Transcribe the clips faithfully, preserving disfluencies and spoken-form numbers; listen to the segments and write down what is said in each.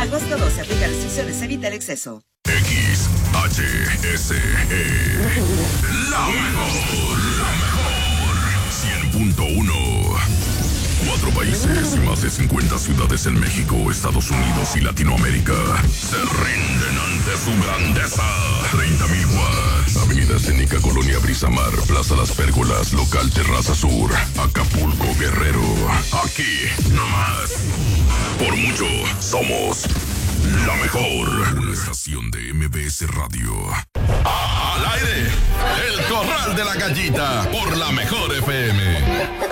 agosto doce, aplica restricciones, evita el exceso. X H S E. La mejor. La mejor. cien punto uno. Cuatro países y más de cincuenta ciudades en México, Estados Unidos y Latinoamérica se rinden ante su grandeza. treinta mil watts. Avenida Escénica, Colonia Brisamar, Plaza Las Pérgolas, Local Terraza Sur, Acapulco, Guerrero. Aquí, nomás. Por mucho, somos la mejor. Una estación de M B S Radio. Al aire, el Corral de la Gallita, por la mejor F M.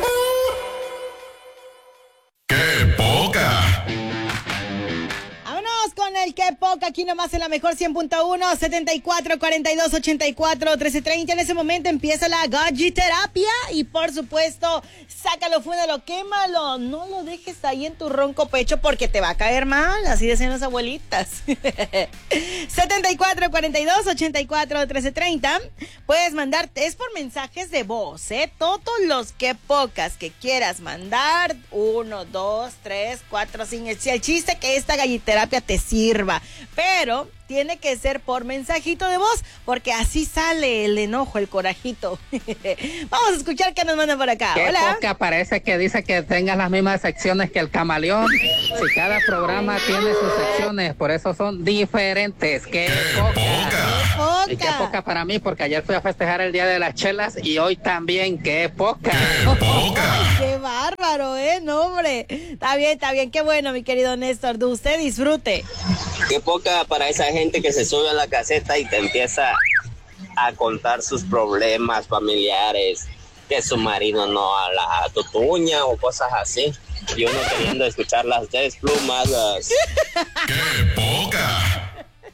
¡Qué poca! Vámonos con el Qué poca, aquí nomás en la mejor cien punto uno, setenta y cuatro, cuarenta y dos, ochenta y cuatro, trece treinta. En ese momento empieza la galliterapia y por supuesto, sácalo, fúndalo, quémalo. No lo dejes ahí en tu ronco pecho porque te va a caer mal, así decían las abuelitas. setenta y cuatro, cuarenta y dos, ochenta y cuatro, trece treinta. Puedes mandarte, es por mensajes de voz, ¿eh? Todos los que pocas que quieras mandar, uno, dos, tres, cuatro, cinco. El chiste que esta galliterapia te sirva, pero tiene que ser por mensajito de voz, porque así sale el enojo, el corajito. Vamos a escuchar qué nos mandan por acá. Qué Hola. poca, parece que dice que tengas las mismas secciones que el camaleón. Si cada programa tiene sus secciones, por eso son diferentes. Qué poca. Poca. Y qué poca para mí, porque ayer fui a festejar el Día de las Chelas y hoy también, qué poca. Ay, qué bárbaro, ¿eh? No, hombre. Está bien, está bien. Qué bueno, mi querido Néstor. De usted disfrute. Qué poca para esa gente que se sube a la caseta y te empieza a contar sus problemas familiares, que su marido no a la tutuña o cosas así. Y uno queriendo escuchar las desplumadas. ¡Qué poca!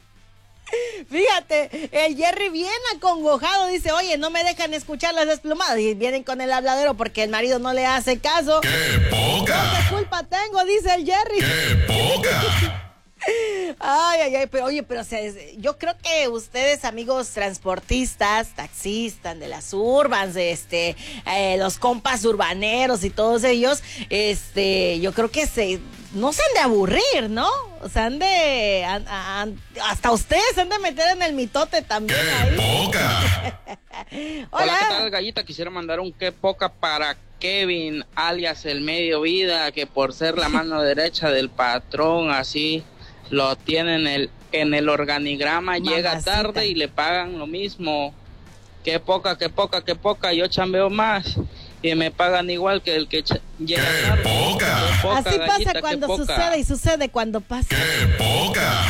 Fíjate, el Jerry bien acongojado, dice, oye, no me dejan escuchar las desplumadas. Y vienen con el habladero porque el marido no le hace caso. ¡Qué poca! ¿Qué culpa tengo? Dice el Jerry. ¡Qué poca! Ay, ay, ay, pero oye, pero o sea, yo creo que ustedes, amigos transportistas, taxistas de las urbans, este, eh, los compas urbaneros y todos ellos, este, yo creo que se, no se han de aburrir, ¿no? O sea, han de, han, han, hasta ustedes se han de meter en el mitote también ahí. ¡Poca! Hola. Hola, ¿qué tal, Gallita? Quisiera mandar un qué poca para Kevin, alias el medio vida, que por ser la mano derecha del patrón, así lo tiene en el, en el organigrama, mamacita. Llega tarde y le pagan lo mismo. Qué poca, qué poca, qué poca, yo chambeo más y me pagan igual que el que ch- llega tarde. ¡Qué poca! Qué poca, Así Gallita, pasa cuando qué poca. sucede y sucede cuando pasa. ¡Qué poca!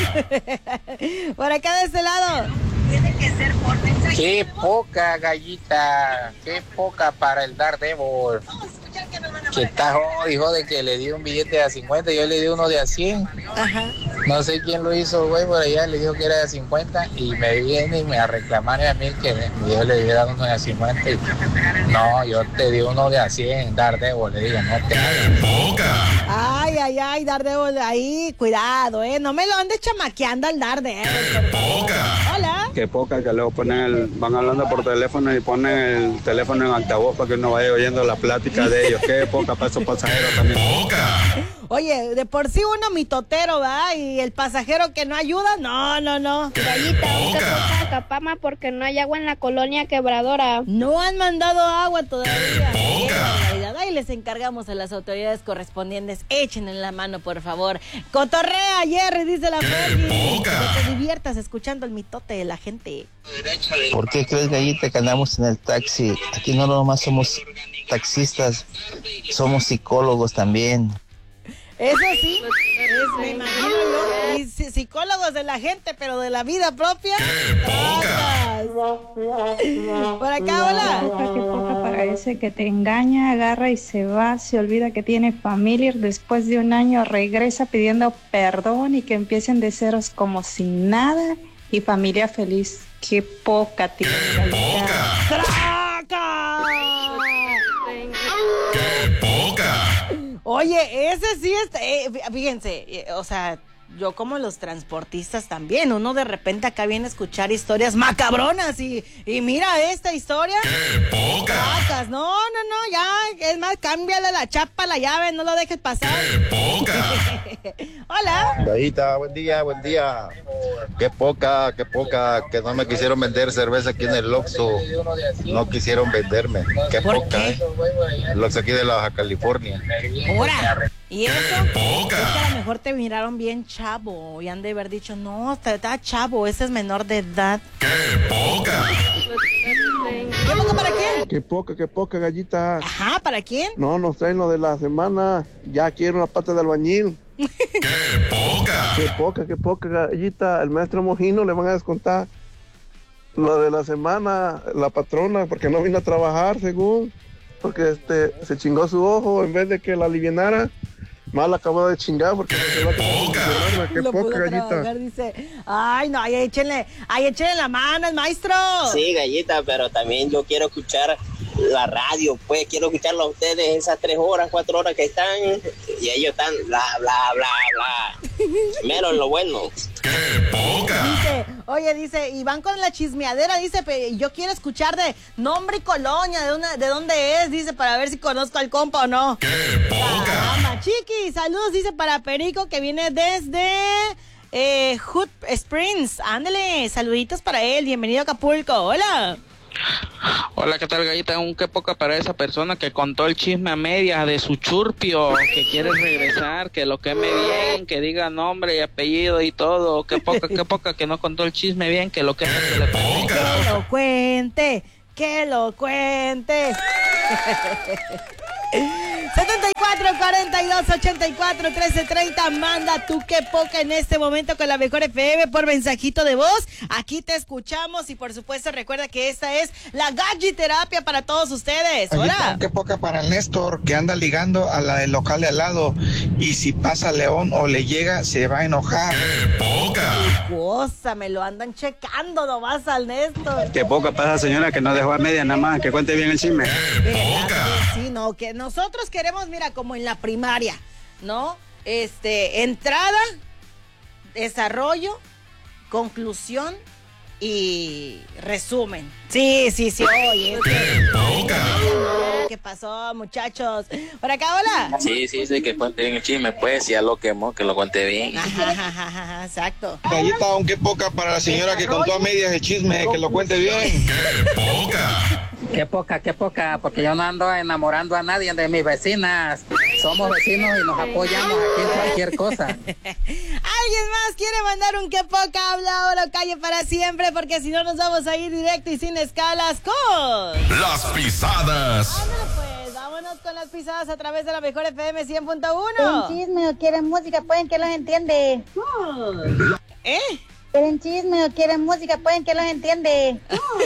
Por acá de este lado. Tiene que ser por mensaje. Qué poca, Gallita, qué poca para el Daredevil. Que está jode, hijo de que le di un billete de a cincuenta, yo le di uno de a cien. Ajá. No sé quién lo hizo, güey, por allá le dijo que era de cincuenta y me viene y me reclamaron a mí que yo le hubiera dado uno de a cincuenta. Y, no, yo te di uno de a cien, Daredevil, le digo, no te hagas. ¡Poca! Ay, ay, ay, Daredevil, ahí, cuidado, eh, no me lo andes chamaqueando al Daredevil. ¡Poca! Hola. Qué poca que luego ponen el, van hablando por teléfono y ponen el teléfono en altavoz para que uno vaya oyendo la plática de ellos. Qué poca para esos pasajeros también. ¡Poca! Oye, de por sí uno mitotero, ¿verdad? Y el pasajero que no ayuda, no, no, no. Gallita, Poca a Capama porque no hay agua en la colonia Quebradora. No han mandado agua todavía. ¡Qué poca! Ahí les encargamos a las autoridades correspondientes. Échenle la mano, por favor. Cotorrea, Jerry, dice la Fergie. Que te diviertas escuchando el mitote de la gente. ¿Por qué crees, Gallita, que andamos en el taxi? Aquí no nomás somos taxistas, somos psicólogos también. Eso sí, es, me imagino yo. Y psicólogos de la gente, pero de la vida propia. Por acá, hola. Qué poca para ese que te engaña, agarra y se va, se olvida que tiene familia, después de un año regresa pidiendo perdón y que empiecen de ceros como sin nada y familia feliz. Qué poca tiene. ¡Traca! ¡Qué poca! Oye, ese sí está, eh, fíjense, eh, o sea, yo como los transportistas también, uno de repente acá viene a escuchar historias macabronas y, y mira esta historia. ¡Qué poca! Vacas. No, no, no, ya, es más, cámbiale la chapa, la llave, no lo dejes pasar. ¡Qué poca! Hola. Gallita, buen día, buen día. Qué poca, qué poca, que no me quisieron vender cerveza aquí en el Oxxo. No quisieron venderme. Qué ¿Por poca, qué? ¿eh? El Oxxo aquí de la Baja California. Ahora. ¿Y eso? poca! Es que a lo mejor te miraron bien chavo y han de haber dicho, no, está, está chavo, ese es menor de edad. ¡Qué poca! ¿Qué poca para quién? Qué poca, qué poca, Gallita. Ajá, ¿para quién? No, nos traen lo de la semana. Ya quiero una pata de albañil. ¡Qué poca! Qué poca, qué poca, Gallita. El maestro Mojino le van a descontar lo de la semana, la patrona, porque no vino a trabajar, según. Porque este se chingó su ojo en vez de que la alivianara. Mal acabó de chingar porque se va a quedar. Qué Lo poca, pudo Gallita. trabajar, dice, ay, no, ahí échenle, ahí échenle la mano, el maestro. Sí, Gallita, pero también yo quiero escuchar la radio, pues quiero escucharlo a ustedes esas tres horas, cuatro horas que están y ellos están bla, bla, bla, bla. Mero en lo bueno. ¡Qué poca! Dice, oye, dice, y van con la chismeadera, dice, pe- yo quiero escuchar de nombre y colonia, de, una, de dónde es, dice, para ver si conozco al compa o no. ¡Qué poca! Caramba, chiqui, saludos, dice, para Perico, que viene desde eh, Hot Springs. Ándale, saluditos para él, bienvenido a Acapulco, hola. Hola, ¿qué tal, Gallita? Un qué poca para esa persona que contó el chisme a medias de su churpio, que quiere regresar, que lo queme bien, que diga nombre y apellido y todo. Qué poca, qué poca que no contó el chisme bien, que lo queme. Que, le pone. Que lo cuente, que lo cuente. setenta y cuatro, cuarenta y dos, ochenta y cuatro, trece, treinta. Manda tu qué poca en este momento con la mejor F M por mensajito de voz. Aquí te escuchamos y por supuesto recuerda que esta es la Galliterapia para todos ustedes. Hola. Qué poca para el Néstor que anda ligando a la del local de al lado y si pasa León o le llega se va a enojar. ¡Qué poca! Cosa, me lo andan checando nomás al Néstor. Qué poca para esa señora que no dejó a media nada más, que cuente bien el chisme. ¿Verdad que sí? No, que nosotros queremos, mira, como en la primaria, ¿no? Este, entrada, desarrollo, conclusión y resumen. Sí, sí, sí, oye. Es que... ¿Qué pasó, muchachos? Por acá, hola. Sí, sí, sí, que cuente bien el chisme, pues, ya lo quemó, que lo cuente bien. Ajá, ajá, ajá, exacto. Gallita, aunque poca para la señora que contó a medias el chisme, que lo cuente bien. ¡Qué poca! Qué poca, qué poca, porque yo no ando enamorando a nadie de mis vecinas. Somos vecinos y nos apoyamos aquí en cualquier cosa. ¿Alguien más quiere mandar un qué poca? Habla ahora, calle para siempre, porque si no nos vamos a ir directo y sin escalas con... Las pisadas. Ándale pues, vámonos con las pisadas a través de la mejor F M cien punto uno. ¿Quieren chisme o quieren música? Pueden que los entiende. ¿Eh? ¿Quieren chisme o quieren música? Pueden que los entiende.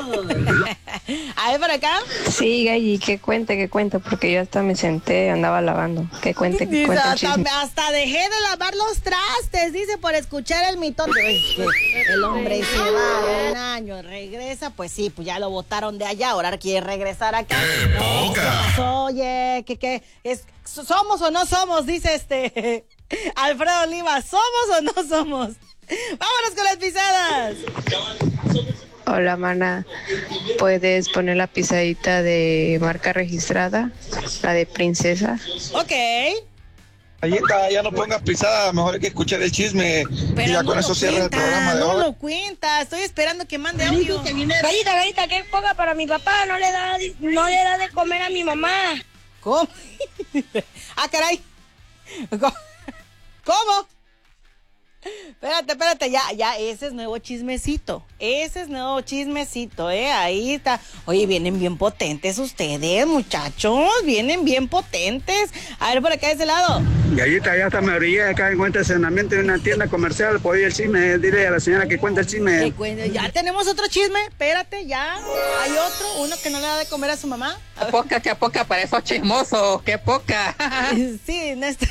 A ver, por acá. Sí, Galli, que cuente, que cuente, porque yo hasta me senté, andaba lavando. Que cuente, que Dice, cuente el hasta, chisme. hasta dejé de lavar los trastes, dice, por escuchar el mitón. Es que el hombre se va un año, regresa, pues sí, pues ya lo botaron de allá, ahora quiere regresar acá. No, ¿qué pasó? Oye, ¿qué, qué? Es, ¿somos o no somos? Dice este Alfredo Oliva, ¿somos o no somos? Vámonos con las pisadas. Hola, mana. ¿Puedes poner la pisadita de marca registrada? La de princesa. Ok. Gallita, ya no pongas pisada, mejor hay que escuchar el chisme. Pero y ya no con lo eso cierra el cuenta, programa de no hoy. lo cuenta. Estoy esperando que mande audio. Gallita, gallita, qué poca para mi papá. No le da, no le da de comer a mi mamá. ¿Cómo? Ah, caray. ¿Cómo? ¿Cómo? Espérate, espérate, ya, ya, ese es nuevo chismecito. Ese es nuevo chismecito, ¿eh? Ahí está. Oye, vienen bien potentes ustedes, muchachos. Vienen bien potentes. A ver, por acá de ese lado. Gallita, ya hasta me orillé acá en cuenta de estacionamiento de una tienda comercial. Por ahí el chisme, dile a la señora que cuente el chisme. Que cuente- Ya tenemos otro chisme. Espérate, ya. Hay otro, uno que no le da de comer a su mamá. Qué poca, qué poca para esos chismosos, qué poca. Sí, Néstor.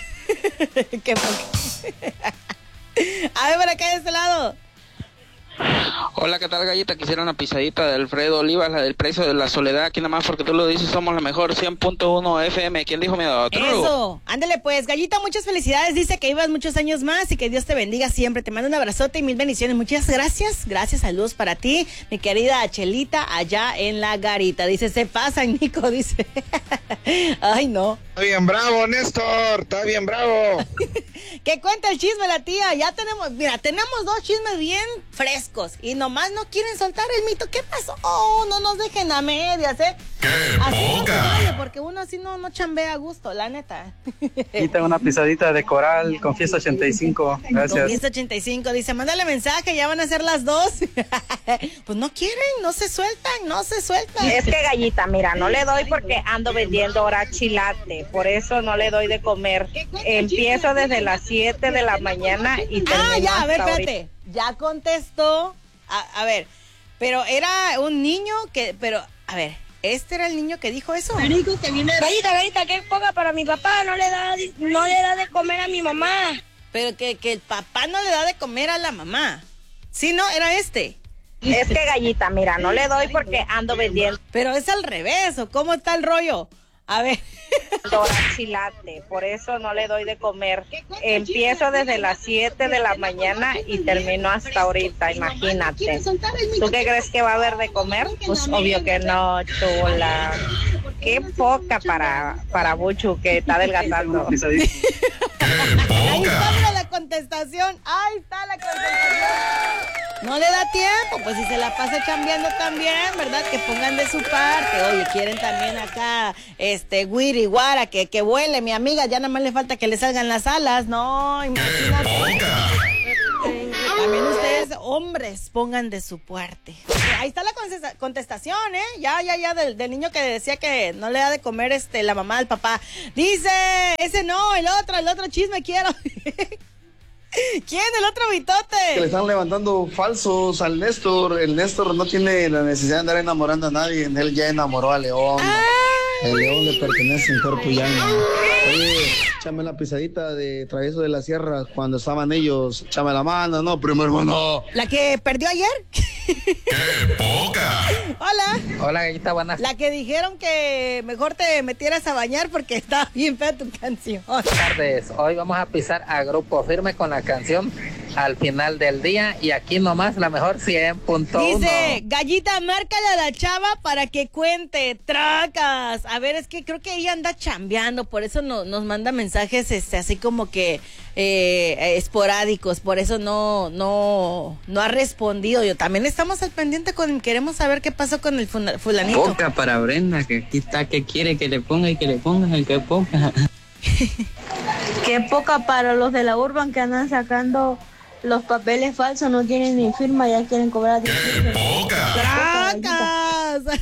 Qué poca. A ver, por acá de este lado. Hola, ¿qué tal, Gallita? Quisiera una pisadita de Alfredo Olivas, la del precio de la soledad. Aquí nada más porque tú lo dices, somos la mejor, cien punto uno F M. ¿Quién dijo mi otro? Eso, ándale pues, Gallita, muchas felicidades. Dice que ibas muchos años más y que Dios te bendiga siempre. Te mando un abrazote y mil bendiciones. Muchas gracias. Gracias, saludos para ti, mi querida Chelita, allá en la garita. Dice, se pasa, Nico, dice. Ay, no. Está bien bravo, Néstor, está bien bravo. Que cuenta el chisme la tía. Ya tenemos, mira, tenemos dos chismes bien frescos y nomás no quieren soltar el mito. ¿Qué pasó? Oh, no nos dejen a medias, ¿eh? ¡Qué así poca! No se vale, porque uno así no, no chambea a gusto, la neta. Aquí tengo una pisadita de coral con fiesta ochenta y cinco. Gracias. Con fiesta ochenta y cinco, dice, mándale mensaje, ya van a ser las dos. Pues no quieren, no se sueltan, no se sueltan. Es que, Gallita, mira, no le doy porque ando vendiendo ahora chilate, por eso no le doy de comer. Empiezo desde las siete de la mañana y termino Ah, ya, a ver, hasta espérate. Ya contestó. A, a ver, pero era un niño que, pero, a ver, ¿este era el niño que dijo eso? Gallita, Gallita, qué poca para mi papá, no le da, no le da de comer a mi mamá. Pero que, que el papá no le da de comer a la mamá. Sí, no, era este. Es que, Gallita, mira, no le doy porque ando vendiendo. Pero es al revés, ¿o cómo está el rollo? A ver. Ahora chilate, por eso no le doy de comer. Empiezo desde las siete de la mañana y termino hasta ahorita, imagínate. ¿Tú qué crees que va a haber de comer? Pues obvio que no, chula. Qué poca para, para Buchu, que está adelgazando. Ahí está la contestación, ahí está la contestación. No le da tiempo, pues si se la pasa chambeando también, ¿verdad? Que pongan de su parte. Oye, quieren también acá, este, Wiri, Guara, que, que vuele, mi amiga, ya nada más le falta que le salgan las alas. No, imagínate. También ustedes, hombres, pongan de su parte. Ahí está la contestación, ¿eh? Ya, ya, ya, del, del niño que decía que no le da de comer este la mamá al papá. Dice, ese no, el otro, el otro chisme quiero. ¿Quién? El otro mitote. Que le están levantando falsos al Néstor. El Néstor no tiene la necesidad de andar enamorando a nadie. Él ya enamoró a León. Ay. El León le pertenece en cuerpo y alma. Oye, échame la pisadita de Travieso de la Sierra cuando estaban ellos. Échame la mano, no, primo hermano. ¿La que perdió ayer? ¡Qué poca! Hola. Hola, Gallita, buenas. La que dijeron que mejor te metieras a bañar porque estaba bien fea tu canción. Buenas tardes. Hoy vamos a pisar a Grupo Firme con la canción Al Final del Día y aquí nomás la mejor cien punto uno. Dice, Gallita, márcale a la chava para que cuente. Tracas. A ver, es que creo que ella anda chambeando, por eso no, nos manda mensajes este, así como que eh, esporádicos, por eso no, no, no ha respondido. Yo también estamos al pendiente con, queremos saber qué pasó con el fulanito. Poca para Brenda, que aquí está, que quiere que le ponga y que le ponga, el que poca. Qué poca para los de la Urban que andan sacando los papeles falsos, no tienen ni firma, ya quieren cobrar. ¡Qué poca! ¡Tracas!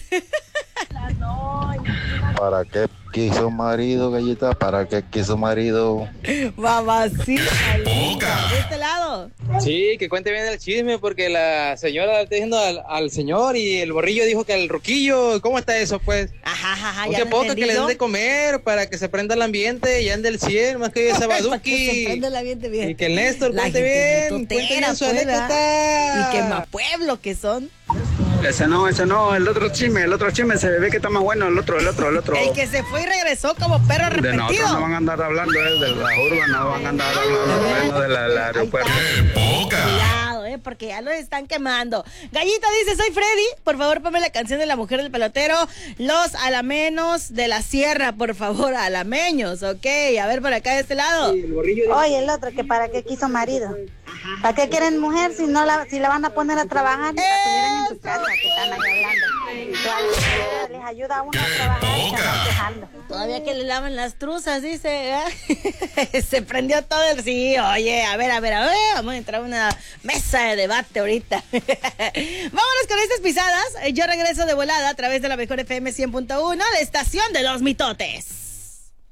¿Para qué quiso marido, Gallita? ¿Para qué quiso marido? Mamacita. ¿De este lado? Sí, que cuente bien el chisme porque la señora le está diciendo al, al señor y el borrillo dijo que al ruquillo. ¿Cómo está eso, pues? Ajá, ajá, ya. Qué poca que le den de comer para que se prenda el ambiente y ande el cien, más que ese Baduki. Se prenda el ambiente bien. Y que el Néstor la cuente bien. Totera, cuente bien su pues, anécdota. y que más pueblo que son. Ese no, ese no, el otro chisme, el otro chisme se ve que está más bueno, el otro, el otro, el otro. El que se fue y regresó como perro arrepentido. De nosotros no van a andar hablando eh, de la urba, no van a andar hablando del de aeropuerto. Cuidado, eh, porque ya lo están quemando. Gallita dice, soy Freddy, por favor ponme la canción de La Mujer del Pelotero, Los Alamenos de la Sierra, por favor, alameños, ok, a ver por acá de este lado. Sí, el Oye, el otro, que para qué quiso marido. ¿Para qué quieren mujer si no la, si la van a poner a trabajar? Ni para tuvieran en su casa, que están ahí hablando. Todas les ayuda a uno a trabajar y se van quejando. Todavía que le lavan las truzas, dice. ¿eh? Se prendió todo el... Sí, oye, a ver, a ver, a ver, vamos a entrar a una mesa de debate ahorita. Vámonos con estas pisadas. Yo regreso de volada a través de la mejor F M cien punto uno, la estación de los mitotes.